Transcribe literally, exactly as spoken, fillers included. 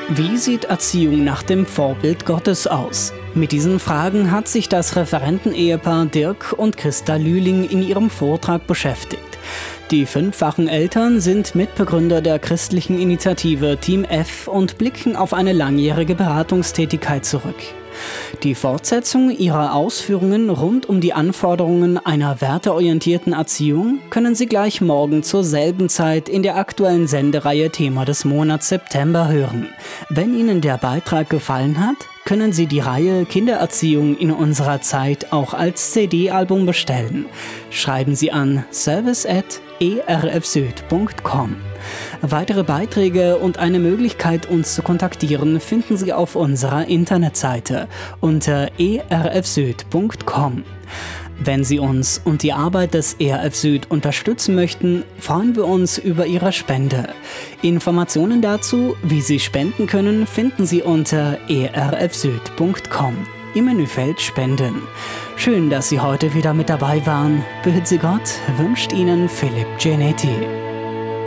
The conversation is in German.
Wie sieht Erziehung nach dem Vorbild Gottes aus? Mit diesen Fragen hat sich das Referenten-Ehepaar Dirk und Christa Lühling in ihrem Vortrag beschäftigt. Die fünffachen Eltern sind Mitbegründer der christlichen Initiative Team F und blicken auf eine langjährige Beratungstätigkeit zurück. Die Fortsetzung ihrer Ausführungen rund um die Anforderungen einer werteorientierten Erziehung können Sie gleich morgen zur selben Zeit in der aktuellen Sendereihe Thema des Monats September hören. Wenn Ihnen der Beitrag gefallen hat, können Sie die Reihe Kindererziehung in unserer Zeit auch als C D-Album bestellen. Schreiben Sie an service at e r f süd punkt com. Weitere Beiträge und eine Möglichkeit, uns zu kontaktieren, finden Sie auf unserer Internetseite unter e r f süd punkt com. Wenn Sie uns und die Arbeit des E R F Süd unterstützen möchten, freuen wir uns über Ihre Spende. Informationen dazu, wie Sie spenden können, finden Sie unter e r f süd punkt com im Menüfeld Spenden. Schön, dass Sie heute wieder mit dabei waren. Behüte Sie Gott, wünscht Ihnen Philipp Genetti.